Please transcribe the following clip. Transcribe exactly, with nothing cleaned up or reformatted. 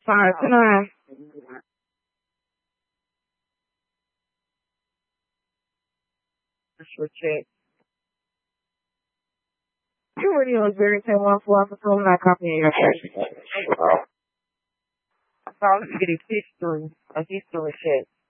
Five to nine. Just for check. Your radio is very ten one four for I'm not copying your text. That's all. Let's get a history. A history check.